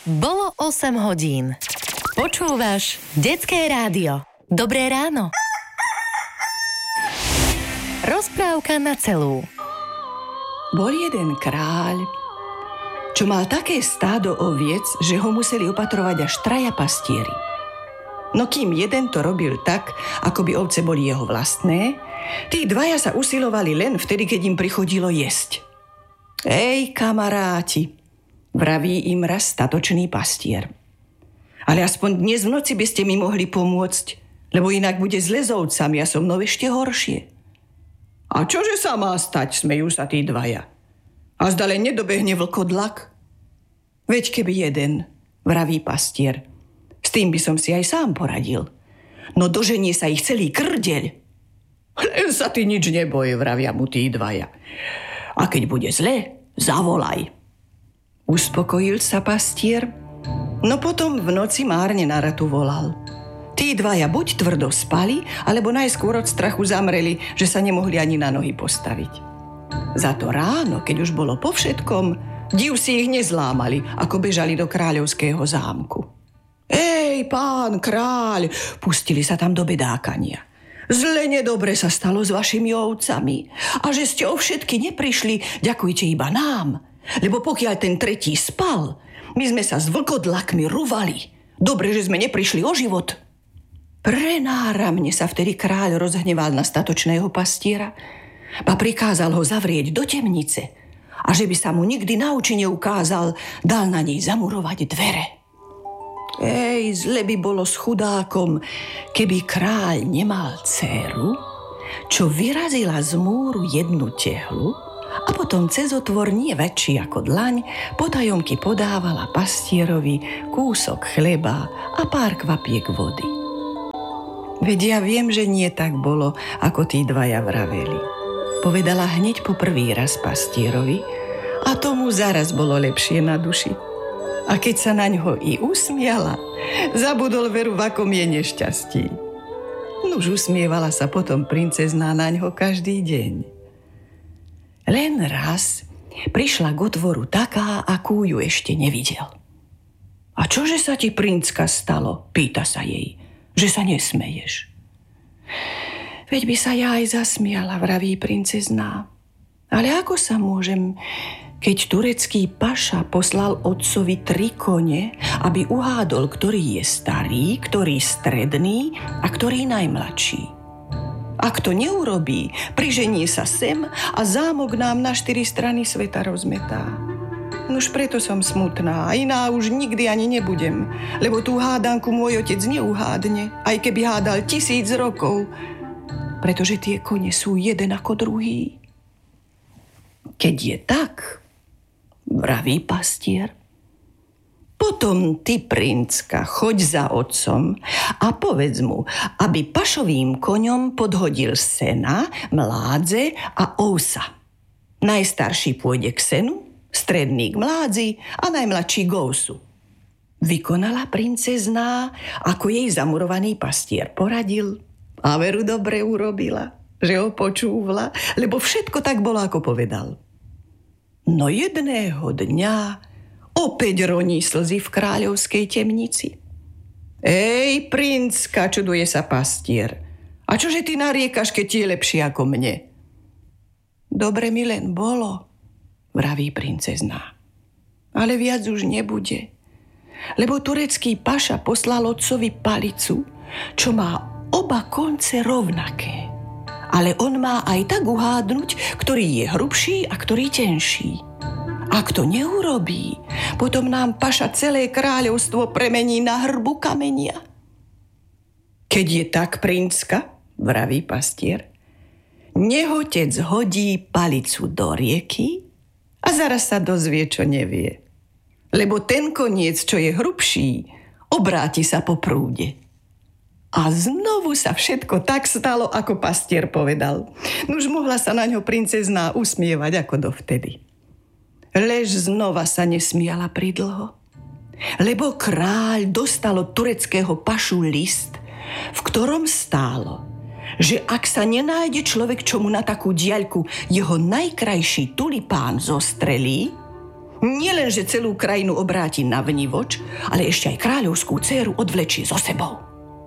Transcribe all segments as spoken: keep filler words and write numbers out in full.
Bolo osem hodín. Počúvaš Detské rádio. Dobré ráno. Rozprávka na celú. Bol jeden kráľ, čo mal také stádo oviec, že ho museli opatrovať až traja pastieri. No kým jeden to robil tak, ako by ovce boli jeho vlastné, tí dvaja sa usilovali len vtedy, keď im prichodilo jesť. Ej, kamaráti, vraví im raz statočný pastier. Ale aspoň dnes v noci by ste mi mohli pomôcť, lebo inak bude zle s ovcami a so mnou ešte horšie. A čože sa má stať, smejú sa tí dvaja. A zdale nedobehne vlkodlak? Veď keby jeden, vraví pastier, s tým by som si aj sám poradil. No doženie sa ich celý krdeľ. Len sa ty nič neboj, vravia mu tí dvaja. A keď bude zle, zavolaj. Uspokojil sa pastier, no potom v noci márne na ratu volal. Tí dvaja buď tvrdo spali, alebo najskôr od strachu zamreli, že sa nemohli ani na nohy postaviť. Za to ráno, keď už bolo po všetkom, div si ich nezlámali, ako bežali do kráľovského zámku. Ej, pán kráľ, pustili sa tam do bedákania. Zle nedobre sa stalo s vašimi ovcami a že ste o všetky neprišli, ďakujte iba nám. Lebo pokiaľ ten tretí spal, my sme sa s vlkodlakmi rúvali. Dobre, že sme neprišli o život. Prenáramne sa vtedy kráľ rozhneval na statočného pastiera a prikázal ho zavrieť do temnice a že by sa mu nikdy na oči neukázal, dal na nej zamurovať dvere. Ej, zle by bolo s chudákom, keby kráľ nemal dcéru, čo vyrazila z múru jednu tehlu a potom cez otvor nie väčší ako dlaň potajomky podávala pastierovi kúsok chleba a pár kvapiek vody. Veď ja viem, že nie tak bolo, ako tí dvaja vraveli. Povedala hneď po prvý raz pastierovi a tomu zaraz bolo lepšie na duši. A keď sa na ňo i usmiala, zabudol veru, v akom je nešťastí. Nuž usmievala sa potom princezná na ňo každý deň. Len raz prišla k otvoru taká, akú ju ešte nevidel. A čože sa ti, princka, stalo? Pýta sa jej, že sa nesmeješ. Veď by sa ja aj zasmiala, vraví princezná. Ale ako sa môžem, keď turecký paša poslal otcovi tri kone, aby uhádol, ktorý je starý, ktorý stredný a ktorý najmladší. Ak to neurobí, priženie sa sem a zámok nám na štyri strany sveta rozmetá. Nož preto som smutná, iná už nikdy ani nebudem, lebo tú hádanku môj otec neuhádne, aj keby hádal tisíc rokov, pretože tie kone sú jeden ako druhý. Keď je tak, vraví pastier, potom ty, princka, choď za otcom a povedz mu, aby pašovým koňom podhodil sena, mládze a ousa. Najstarší pôjde k senu, stredný k mládzi a najmladší k ousu. Vykonala princezná, ako jej zamurovaný pastier poradil, a veru dobre urobila, že ho počúvla, lebo všetko tak bolo, ako povedal. No jedného dňa opäť roní slzy v kráľovskej temnici. Ej, princka, čuduje sa pastier. A čože ty nariekaš, keď ti je lepšie ako mne? Dobre mi len bolo, vraví princezná. Ale viac už nebude. Lebo turecký paša poslal otcovi palicu, čo má oba konce rovnaké. Ale on má aj tak uhádnuť, ktorý je hrubší a ktorý tenší. Ak to neurobí, potom nám paša celé kráľovstvo premení na hrbu kamenia. Keď je tak, princka, vraví pastier, nehotec hodí palicu do rieky a zaraz sa dozvie, čo nevie. Lebo ten koniec, čo je hrubší, obráti sa po prúde. A znovu sa všetko tak stalo, ako pastier povedal. Nuž mohla sa na ňo princezná usmievať ako dovtedy. Lež znova sa nesmiala pridlho, lebo kráľ dostal od tureckého pašu list, v ktorom stálo, že ak sa nenájde človek, čo mu na takú diaľku jeho najkrajší tulipán zostrelí, Nielen, že celú krajinu obráti na vnivoč, ale ešte aj kráľovskú dcéru odvlečie so sebou.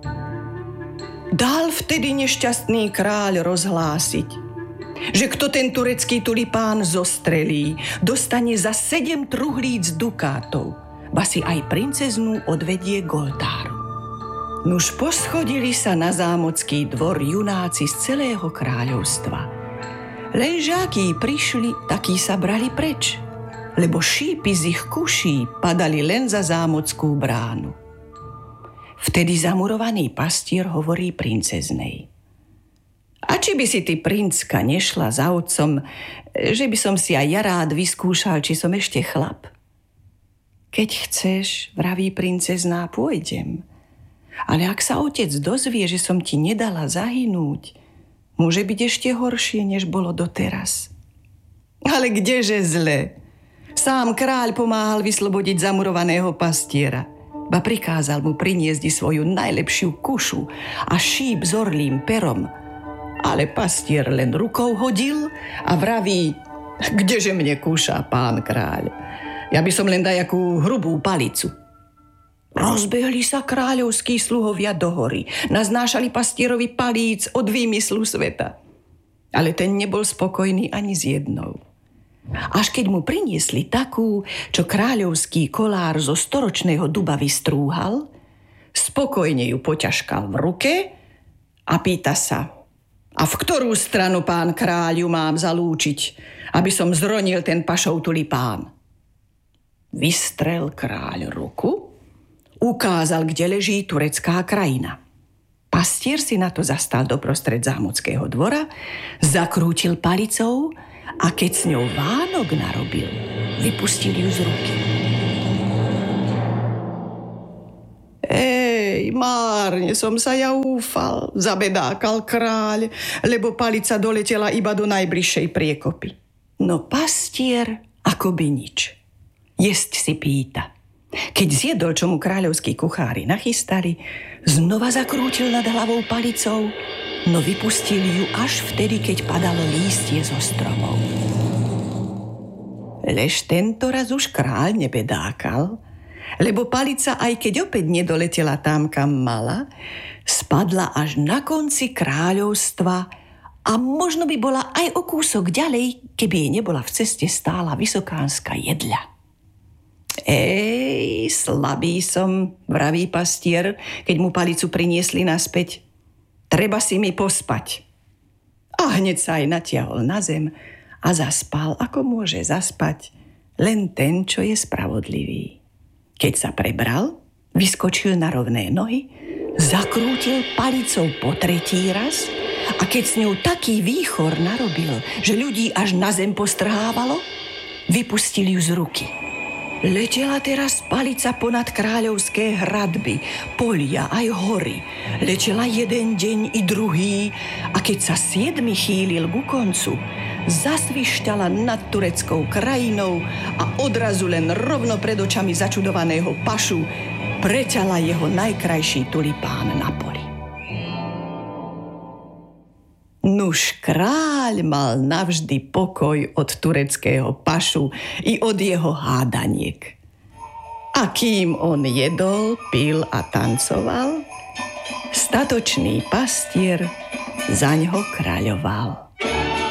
Dal vtedy nešťastný kráľ rozhlásiť, že kto ten turecký tulipán zostrelí, dostane za sedem truhlíc dukátov, ba si aj princeznú odvedie k oltáru. Nuž poschodili sa na zámocký dvor junáci z celého kráľovstva. Lenže akí prišli, takí sa brali preč, lebo šípy z ich kuší padali len za zámockú bránu. Vtedy zamurovaný pastier hovorí princeznej: A či by si ty, princka, nešla za otcom, že by som si aj ja rád vyskúšal, či som ešte chlap? Keď chceš, vraví princezná, pôjdem. Ale ak sa otec dozvie, že som ti nedala zahynúť, môže byť ešte horšie, než bolo doteraz. Ale kdeže zle? Sám kráľ pomáhal vyslobodiť zamurovaného pastiera, ba prikázal mu priniesť svoju najlepšiu kušu a šíp s orlým perom. Ale pastier len rukou hodil a vraví: Kdeže mne kúša, pán kráľ? Ja by som len dajakú hrubú palicu. Rozbehli sa kráľovskí sluhovia do hory, naznášali pastierovi palíc od výmyslu sveta. Ale ten nebol spokojný ani s jednou. Až keď mu priniesli takú, čo kráľovský kolár zo storočného duba vystrúhal, spokojne ju poťažkal v ruke a pýta sa: A v ktorú stranu, pán kráľ, ju mám zalúčiť, aby som zronil ten pašov tulipán? Vystrel kráľ ruku, ukázal, kde leží turecká krajina. Pastier si na to zastal doprostred zámockého dvora, zakrútil palicou a keď s ňou vánok narobil, vypustil ju z ruky. Ej, márne som sa ja úfal, zabedákal kráľ, lebo palica doletela iba do najbližšej priekopy. No pastier akoby nič. Jesť si pýta. Keď zjedol, čo mu kráľovskí kuchári nachystali, znova zakrútil nad hlavou palicou, no vypustil ju až vtedy, keď padalo lístie zo stromov. Lež tento raz už kráľ nebedákal, lebo palica, aj keď opäť nedoletela tam, kam mala, spadla až na konci kráľovstva a možno by bola aj o kúsok ďalej, keby jej nebola v ceste stála vysokánska jedľa. Ej, slabý som, vraví pastier, keď mu palicu priniesli naspäť. Treba si mi pospať. A hneď sa aj natiahol na zem a zaspal, ako môže zaspať len ten, čo je spravodlivý. Keď sa prebral, vyskočil na rovné nohy, zakrútil palicou po tretí raz a keď s ňou taký výchor narobil, že ľudí až na zem postrhávalo, vypustil ju z ruky. Letela teraz palica ponad kráľovské hradby, polia aj hory. Letela jeden deň i druhý a keď sa siedmy chýlil ku koncu, zasvišťala nad tureckou krajinou a odrazu len rovno pred očami začudovaného pašu preťala jeho najkrajší tulipán na poli. Nuž kráľ mal navždy pokoj od tureckého pašu i od jeho hádaniek. A kým on jedol, pil a tancoval, statočný pastier zaňho kráľoval.